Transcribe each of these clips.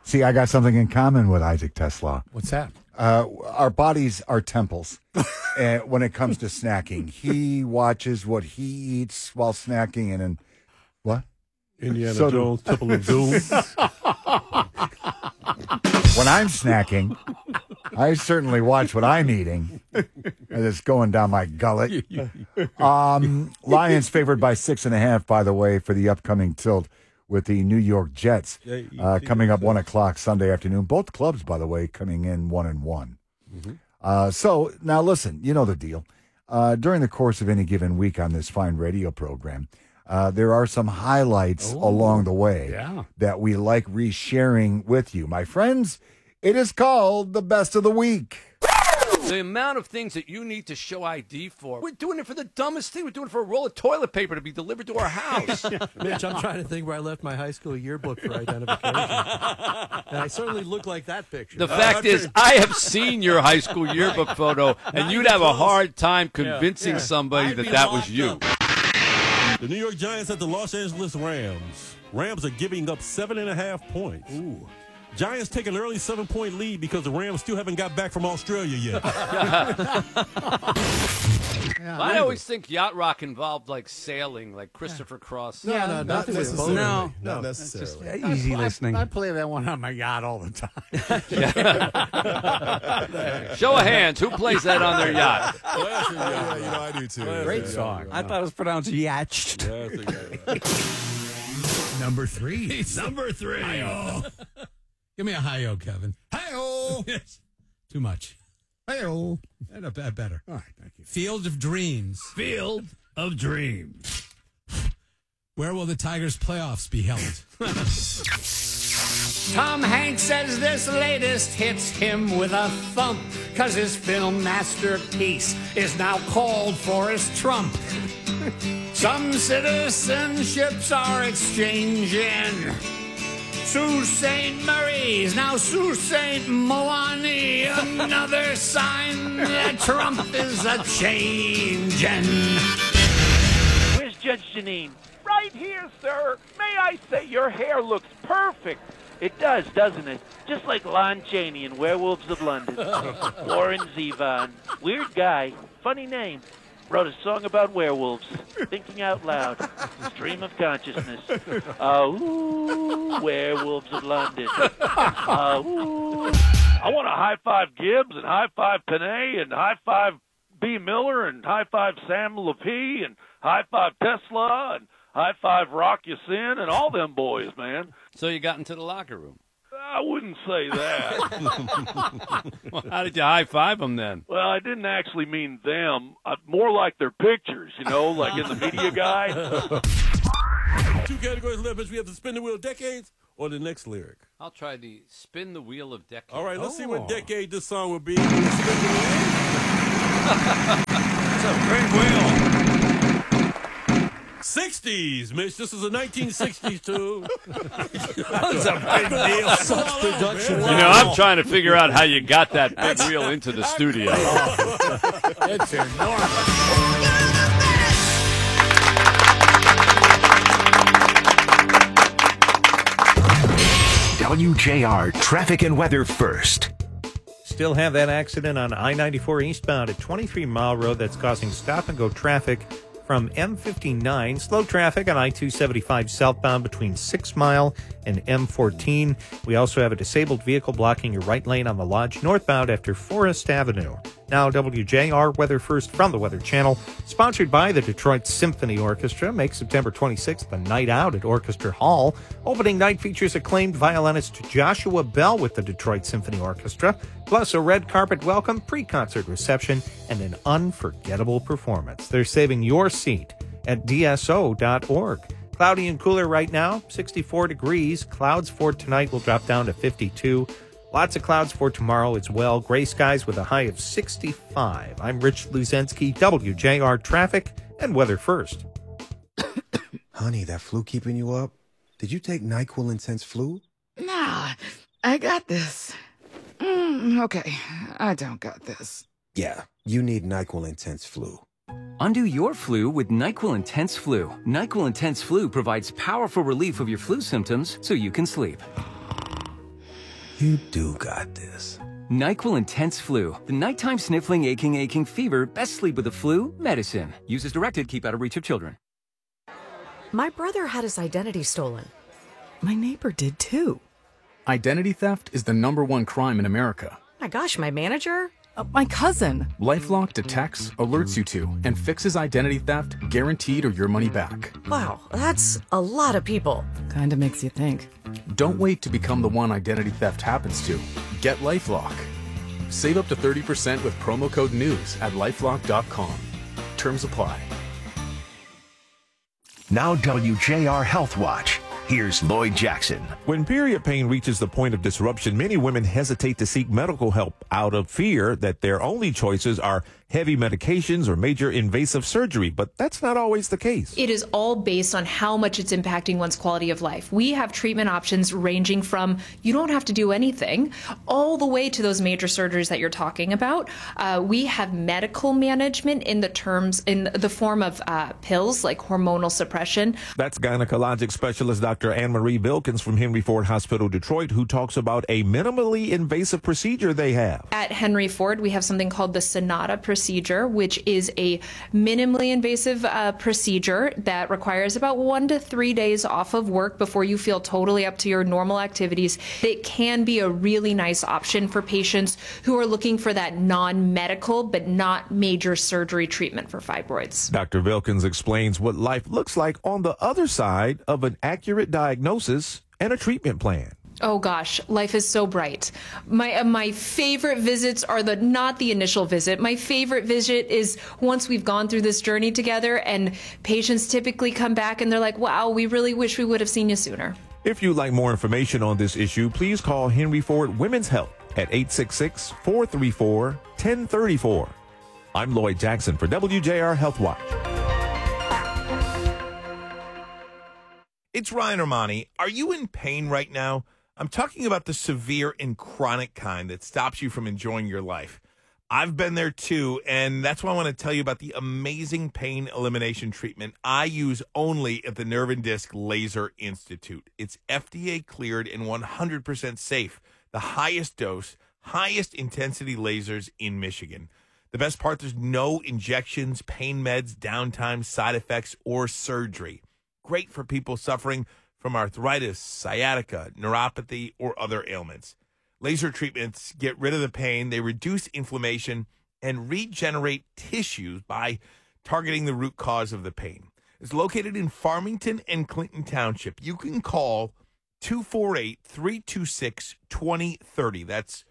See, I got something in common with Isaac Tesla. What's that? Our bodies are temples when it comes to snacking. He watches what he eats while snacking, and what? Indiana Jones, Temple of Doom. When I'm snacking, I certainly watch what I'm eating. And it's going down my gullet. Lions favored by 6.5, by the way, for the upcoming tilt with the New York Jets coming up 1 o'clock Sunday afternoon. Both clubs, by the way, coming in 1-1. So now listen, you know the deal. During the course of any given week on this fine radio program, there are some highlights along the way that we like resharing with you. My friends, it is called the Best of the Week. The amount of things that you need to show ID for. We're doing it for the dumbest thing. We're doing it for a roll of toilet paper to be delivered to our house. Mitch, I'm trying to think where I left my high school yearbook for identification. And I certainly look like that picture. The fact is, I have seen your high school yearbook photo, and you'd have a hard time convincing somebody that was you. The New York Giants at the Los Angeles Rams. Rams are giving up 7.5 points. Ooh. Giants take an early 7-point lead because the Rams still haven't got back from Australia yet. I always think yacht rock involved like sailing, like Christopher Cross. No, nothing with boat. No, not necessarily. Easy listening. I play that one on my yacht all the time. Show of hands. Who plays that on their yacht? Yeah, I do too. Great song. I thought it was pronounced yacht. Number 3. Number 3. Hi-oh. Give me a hi-oh, Kevin. Hi-oh. Yes. Too much. Hi-oh. Better. All right, thank you. Field of Dreams. Field of Dreams. Where will the Tigers' playoffs be held? Tom Hanks says this latest hits him with a thump, 'cause his film masterpiece is now called Forrest Trump. Some citizenships are exchanging. Sault Ste. Marie's now Sault Ste. Moani. Another sign that Trump is a-changing. Where's Judge Janine? Right here, sir. May I say your hair looks perfect. It does, doesn't it? Just like Lon Chaney in Werewolves of London. Warren Zevon. Weird guy. Funny name. Wrote a song about werewolves. Thinking out loud. Stream of consciousness. Ooh, Werewolves of London. Ooh. I want to high-five Gibbs and high-five Panay and high-five B. Miller and high-five Sam Lepee and high-five Tesla and high-five Rock Ya-Sin and all them boys, man. So you got into the locker room. I wouldn't say that. Well, how did you high-five them then? Well, I didn't actually mean them. More like their pictures, like in the media guide. 2 categories left, but we have to spin the wheel decades or the next lyric. I'll try the spin the wheel of decades. All right, let's see what decade this song will be. It's a great wheel. 60s, Mitch. This is a 1960s too. That's a big deal. Such production. I'm trying to figure out how you got that big wheel into the studio. It's enormous. WJR Traffic and Weather first. Still have that accident on I-94 eastbound at 23 Mile Road that's causing stop-and-go traffic from M59. Slow traffic on I-275 southbound between 6 Mile and M14. We also have a disabled vehicle blocking your right lane on the Lodge northbound after Forest Avenue. Now WJR Weather First from the Weather Channel, sponsored by the Detroit Symphony Orchestra. Make September 26th a night out at Orchestra Hall. Opening night features acclaimed violinist Joshua Bell with the Detroit Symphony Orchestra, plus a red carpet welcome, pre-concert reception, and an unforgettable performance. They're saving your seat at dso.org. Cloudy and cooler right now, 64 degrees. Clouds for tonight will drop down to 52. Lots of clouds for tomorrow as well. Gray skies with a high of 65. I'm Rich Luzensky, WJR Traffic and Weather First. Honey, that flu keeping you up? Did you take NyQuil Intense Flu? Nah, I got this. Okay, I don't got this. Yeah, you need NyQuil Intense Flu. Undo your flu with NyQuil Intense Flu. NyQuil Intense Flu provides powerful relief of your flu symptoms so you can sleep. You do got this. NyQuil Intense Flu. The nighttime sniffling, aching fever. Best sleep with the flu medicine. Use as directed. Keep out of reach of children. My brother had his identity stolen. My neighbor did too. Identity theft is the #1 crime in America. My gosh, my manager? My cousin. LifeLock detects, alerts you to, and fixes identity theft, guaranteed or your money back. Wow, that's a lot of people. Kinda makes you think. Don't wait to become the one identity theft happens to. Get LifeLock. Save up to 30% with promo code NEWS at LifeLock.com. Terms apply. Now WJR Health Watch. Here's Lloyd Jackson. When period pain reaches the point of disruption, many women hesitate to seek medical help out of fear that their only choices are heavy medications or major invasive surgery, but that's not always the case. It is all based on how much it's impacting one's quality of life. We have treatment options ranging from you don't have to do anything all the way to those major surgeries that you're talking about. We have medical management in the form of pills like hormonal suppression. That's gynecologic specialist Dr. Anne-Marie Vilkins from Henry Ford Hospital, Detroit, who talks about a minimally invasive procedure they have. At Henry Ford, we have something called the Sonata procedure, which is a minimally invasive procedure that requires about 1 to 3 days off of work before you feel totally up to your normal activities. It can be a really nice option for patients who are looking for that non-medical but not major surgery treatment for fibroids. Dr. Vilkins explains what life looks like on the other side of an accurate diagnosis and a treatment plan. Oh gosh, life is so bright. My favorite visits are not the initial visit. My favorite visit is once we've gone through this journey together, and patients typically come back and they're like, wow, we really wish we would have seen you sooner. If you'd like more information on this issue, please call Henry Ford Women's Health at 866-434-1034. I'm Lloyd Jackson for WJR Health Watch. It's Ryan Armani. Are you in pain right now? I'm talking about the severe and chronic kind that stops you from enjoying your life. I've been there too, and that's why I want to tell you about the amazing pain elimination treatment I use only at the Nerve and Disc Laser Institute. It's FDA cleared and 100% safe. The highest dose, highest intensity lasers in Michigan. The best part, there's no injections, pain meds, downtime, side effects, or surgery. Great for people suffering from arthritis, sciatica, neuropathy, or other ailments. Laser treatments get rid of the pain, they reduce inflammation, and regenerate tissues by targeting the root cause of the pain. It's located in Farmington and Clinton Township. You can call 248-326-2030. That's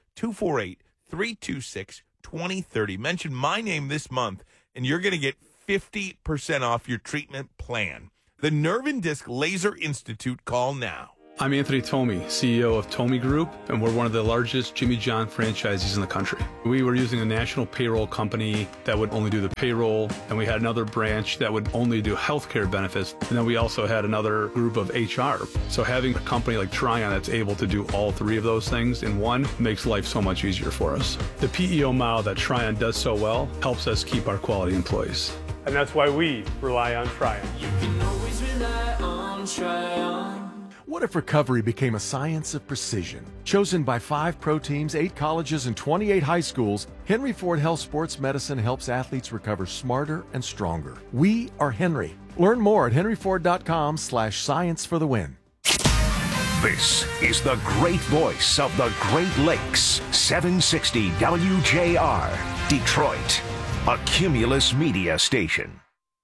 248-326-2030. Mention my name this month, and you're going to get 50% off your treatment plan. The Nerve and Disc Laser Institute. Call now. I'm Anthony Tomey, CEO of Tomey Group, and we're one of the largest Jimmy John franchisees in the country. We were using a national payroll company that would only do the payroll, and we had another branch that would only do healthcare benefits, and then we also had another group of HR. So having a company like Tryon that's able to do all three of those things in one makes life so much easier for us. The PEO model that Tryon does so well helps us keep our quality employees. And that's why we rely on Tryon. You can always rely on Tryon. What if recovery became a science of precision? Chosen by 5 pro teams, 8 colleges, and 28 high schools, Henry Ford Health Sports Medicine helps athletes recover smarter and stronger. We are Henry. Learn more at henryford.com/science for the win. This is the great voice of the Great Lakes, 760 WJR, Detroit, a Cumulus Media station.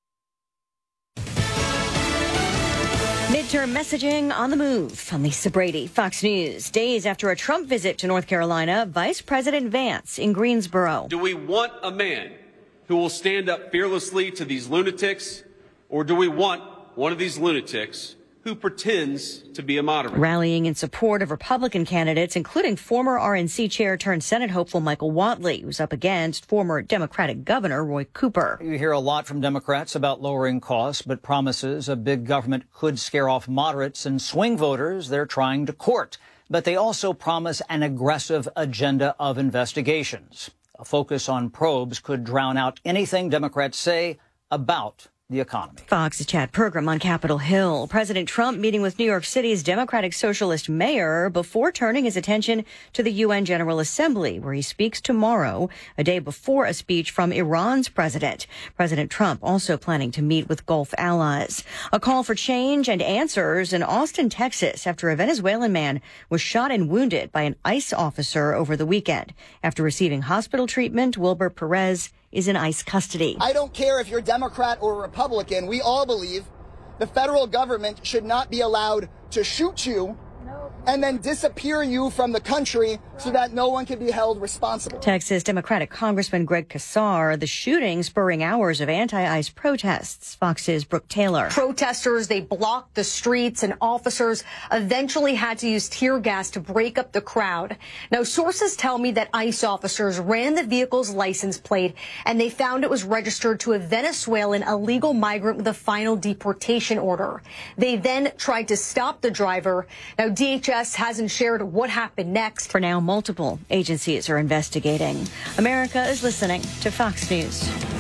Midterm messaging on the move. I'm Lisa Brady, Fox News. Days after a Trump visit to North Carolina, Vice President Vance in Greensboro. Do we want a man who will stand up fearlessly to these lunatics, or do we want one of these lunatics who pretends to be a moderate? Rallying in support of Republican candidates, including former RNC chair turned Senate hopeful Michael Whatley, who's up against former Democratic Governor Roy Cooper. You hear a lot from Democrats about lowering costs, but promises of big government could scare off moderates and swing voters they're trying to court. But they also promise an aggressive agenda of investigations. A focus on probes could drown out anything Democrats say about the the economy. Fox's Chad Pergram on Capitol Hill. President Trump meeting with New York City's Democratic Socialist mayor before turning his attention to the UN General Assembly, where he speaks tomorrow, a day before a speech from Iran's president. President Trump also planning to meet with Gulf allies. A call for change and answers in Austin, Texas, after a Venezuelan man was shot and wounded by an ICE officer over the weekend. After receiving hospital treatment, Wilbur Perez is in ICE custody. I don't care if you're Democrat or Republican. We all believe the federal government should not be allowed to shoot you and then disappear you from the country so that no one can be held responsible. Texas Democratic Congressman Greg Casar, the shooting spurring hours of anti-ICE protests. Fox's Brooke Taylor. Protesters, they blocked the streets, and officers eventually had to use tear gas to break up the crowd. Now, sources tell me that ICE officers ran the vehicle's license plate, and they found it was registered to a Venezuelan illegal migrant with a final deportation order. They then tried to stop the driver. Now, DHS hasn't shared what happened next. For now, multiple agencies are investigating. America is listening to Fox News.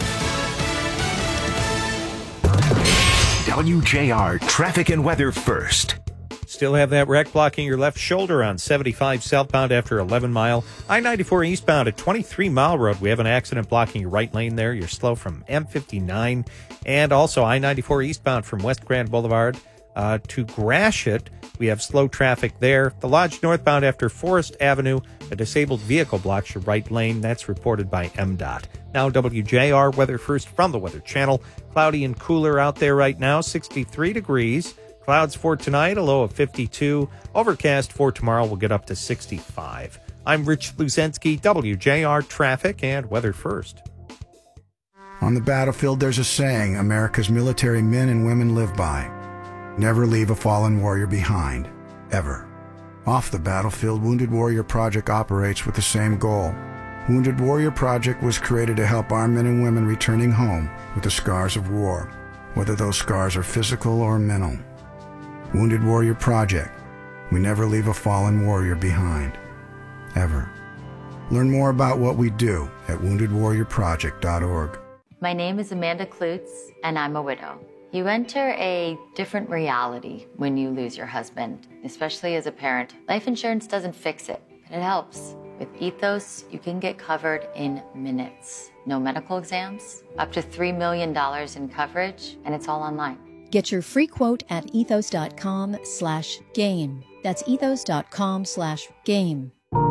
WJR traffic and weather first. Still have that wreck blocking your left shoulder on 75 southbound after 11 Mile. I-94 eastbound at 23 Mile Road. We have an accident blocking your right lane there. You're slow from M59. And also I-94 eastbound from West Grand Boulevard to Gratiot. We have slow traffic there. The Lodge northbound after Forest Avenue, a disabled vehicle blocks your right lane. That's reported by MDOT. Now WJR weather first from the Weather Channel. Cloudy and cooler out there right now, 63 degrees. Clouds for tonight, a low of 52. Overcast for tomorrow, will get up to 65. I'm Rich Luzensky, WJR traffic and weather first. On the battlefield, there's a saying America's military men and women live by. Never leave a fallen warrior behind, ever. Off the battlefield, Wounded Warrior Project operates with the same goal. Wounded Warrior Project was created to help our men and women returning home with the scars of war, whether those scars are physical or mental. Wounded Warrior Project. We never leave a fallen warrior behind, ever. Learn more about what we do at woundedwarriorproject.org. My name is Amanda Klutz, and I'm a widow. You enter a different reality when you lose your husband, especially as a parent. Life insurance doesn't fix it, but it helps. With Ethos, you can get covered in minutes. No medical exams, up to $3 million in coverage, and it's all online. Get your free quote at ethos.com/game. That's ethos.com/game.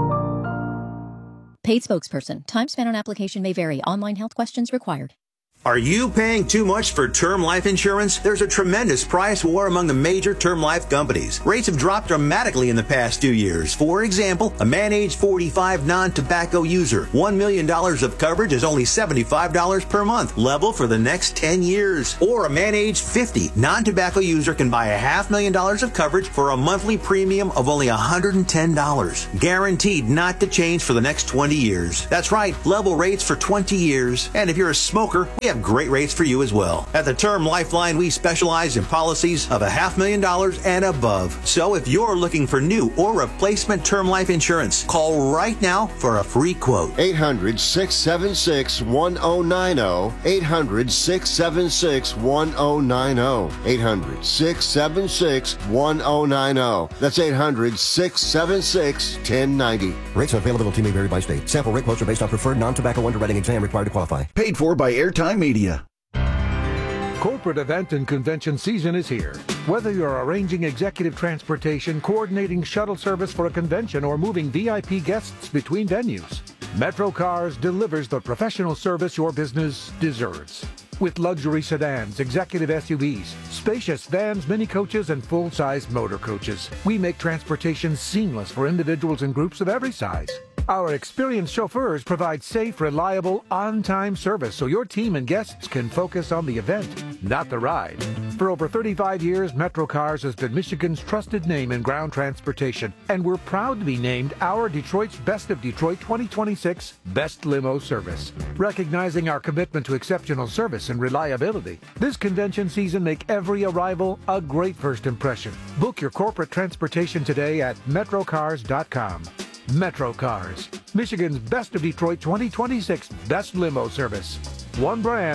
Paid spokesperson. Time spent on application may vary. Online health questions required. Are you paying too much for term life insurance? There's a tremendous price war among the major term life companies. Rates have dropped dramatically in the past 2 years. For example, a man age 45 non-tobacco user, $1 million of coverage is only $75 per month, level for the next 10 years. Or a man age 50 non-tobacco user can buy $500,000 of coverage for a monthly premium of only $110, guaranteed not to change for the next 20 years. That's right, level rates for 20 years. And if you're a smoker, we have great rates for you as well. At the Term Lifeline, we specialize in policies of $500,000 and above. So if you're looking for new or replacement term life insurance, call right now for a free quote. 800-676-1090. 800-676-1090. 800-676-1090. That's 800-676-1090. Rates and availability may vary by state. Sample rate quotes are based on preferred non-tobacco underwriting exam required to qualify. Paid for by Airtime Media. Corporate event and convention season is here. Whether you're arranging executive transportation, coordinating shuttle service for a convention, or moving VIP guests between venues, Metro Cars delivers the professional service your business deserves. With luxury sedans, executive SUVs, spacious vans, mini coaches, and full-size motor coaches, we make transportation seamless for individuals and groups of every size. Our experienced chauffeurs provide safe, reliable, on-time service so your team and guests can focus on the event, not the ride. For over 35 years, Metro Cars has been Michigan's trusted name in ground transportation, and we're proud to be named our Detroit's Best of Detroit 2026 Best Limo Service. Recognizing our commitment to exceptional service and reliability, this convention season make every arrival a great first impression. Book your corporate transportation today at metrocars.com. Metro Cars, Michigan's Best of Detroit 2026 Best Limo Service. One brand,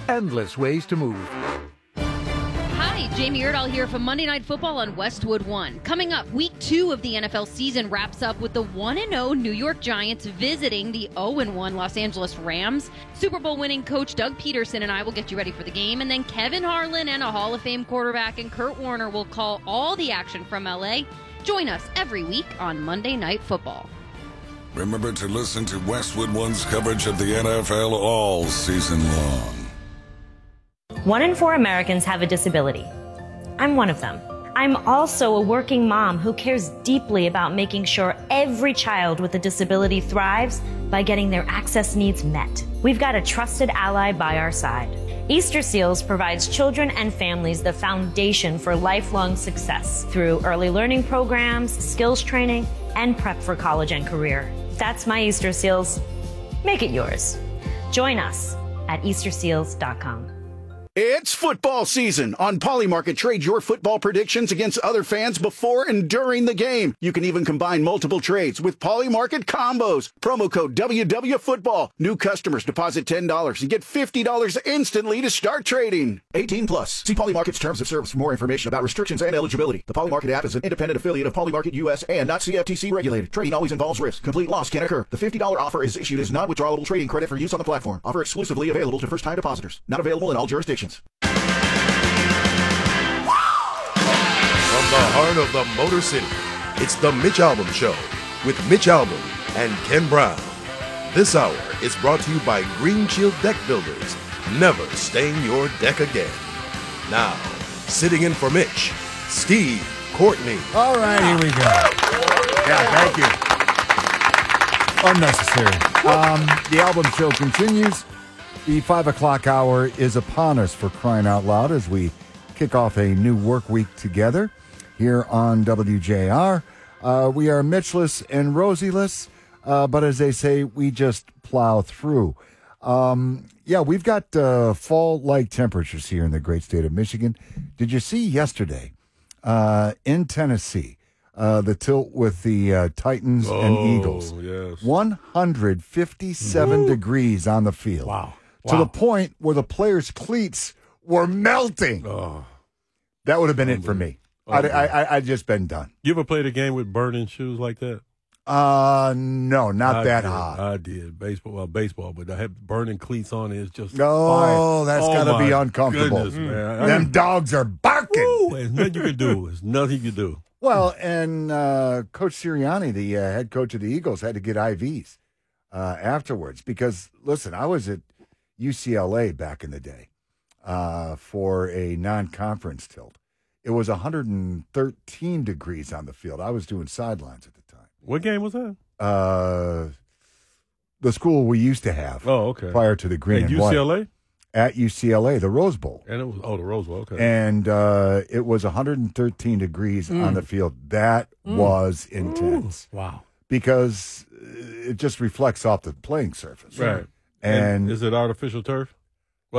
endless ways to move. Hi, Jamie Erdahl here from Monday Night Football on Westwood One. Coming up, week 2 of the NFL season wraps up with the 1-0 New York Giants visiting the 0-1 Los Angeles Rams. Super Bowl winning coach Doug Peterson and I will get you ready for the game. And then Kevin Harlan and a Hall of Fame quarterback and Kurt Warner will call all the action from LA. Join us every week on Monday Night Football. Remember to listen to Westwood One's coverage of the NFL all season long. 1 in 4 Americans have a disability. I'm one of them. I'm also a working mom who cares deeply about making sure every child with a disability thrives by getting their access needs met. We've got a trusted ally by our side. Easter Seals provides children and families the foundation for lifelong success through early learning programs, skills training, and prep for college and career. That's my Easter Seals. Make it yours. Join us at EasterSeals.com. It's football season. On Polymarket, trade your football predictions against other fans before and during the game. You can even combine multiple trades with Polymarket combos. Promo code WWFootball. New customers deposit $10 and get $50 instantly to start trading. 18 plus. See Polymarket's terms of service for more information about restrictions and eligibility. The Polymarket app is an independent affiliate of Polymarket US and not CFTC regulated. Trading always involves risk. Complete loss can occur. The $50 offer is issued as non-withdrawable trading credit for use on the platform. Offer exclusively available to first-time depositors. Not available in all jurisdictions. From the heart of the Motor City, it's the Mitch Albom Show with Mitch Albom and Ken Brown. This hour is brought to you by Green Shield Deck Builders. Never stain your deck again. Now, sitting in for Mitch, Steve Courtney. All right, here we go. Yeah, thank you. Unnecessary. The Albom Show continues. The 5 o'clock hour is upon us, for crying out loud, as we kick off a new work week together here on WJR. We are Mitchless and Rosieless, but as they say, we just plow through. We've got fall-like temperatures here in the great state of Michigan. Did you see yesterday in Tennessee the tilt with the Titans and Eagles? Yes. 157 degrees on the field. Wow. To the point where the players' cleats were melting. Oh. That would have been it for me. I'd just been done. You ever played a game with burning shoes like that? No, not that hot. I did. Baseball, but I had burning cleats on it. It's just fire. That's got to be uncomfortable. Goodness, man. Them dogs are barking. Ooh, there's nothing you can do. There's nothing you can do. Well, and Coach Sirianni, the head coach of the Eagles, had to get IVs afterwards because, listen, I was at UCLA back in the day for a non-conference tilt. It was 113 degrees on the field. I was doing sidelines at the time. What game was that? The school we used to have. Oh, okay. Prior to the green at and UCLA? white. At UCLA, the Rose Bowl. And it was the Rose Bowl, okay. And it was 113 degrees on the field. That was intense. Ooh, wow. Because it just reflects off the playing surface. Right. And is it artificial turf?